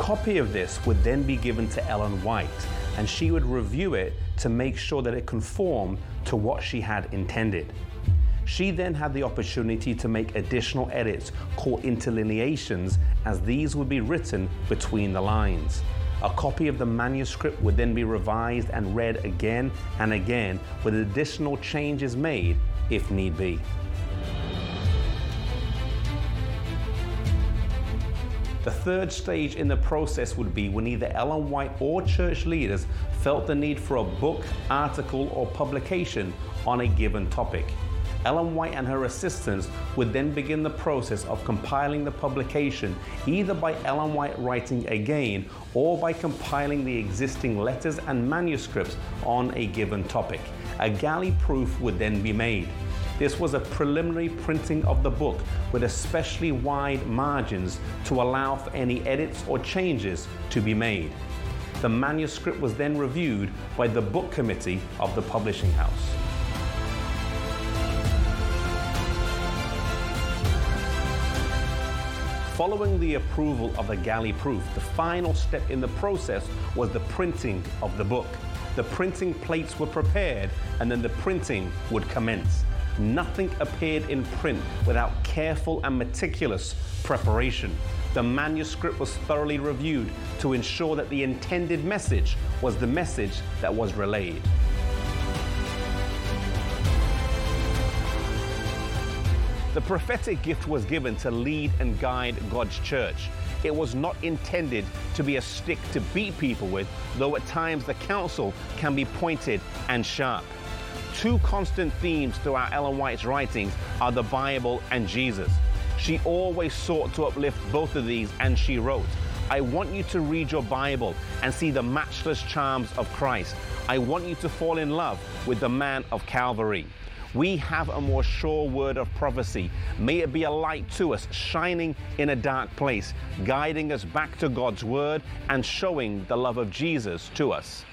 copy of this would then be given to Ellen White, and she would review it to make sure that it conformed to what she had intended. She then had the opportunity to make additional edits called interlineations, as these would be written between the lines. A copy of the manuscript would then be revised and read again and again, with additional changes made if need be. The third stage in the process would be when either Ellen White or church leaders felt the need for a book, article, or publication on a given topic. Ellen White and her assistants would then begin the process of compiling the publication, either by Ellen White writing again or by compiling the existing letters and manuscripts on a given topic. A galley proof would then be made. This was a preliminary printing of the book with especially wide margins to allow for any edits or changes to be made. The manuscript was then reviewed by the book committee of the publishing house. Following the approval of the galley proof, the final step in the process was the printing of the book. The printing plates were prepared, and then the printing would commence. Nothing appeared in print without careful and meticulous preparation. The manuscript was thoroughly reviewed to ensure that the intended message was the message that was relayed. The prophetic gift was given to lead and guide God's church. It was not intended to be a stick to beat people with, though at times the counsel can be pointed and sharp. Two constant themes throughout Ellen White's writings are the Bible and Jesus. She always sought to uplift both of these, and she wrote, "I want you to read your Bible and see the matchless charms of Christ. I want you to fall in love with the man of Calvary. We have a more sure word of prophecy. May it be a light to us, shining in a dark place, guiding us back to God's word and showing the love of Jesus to us."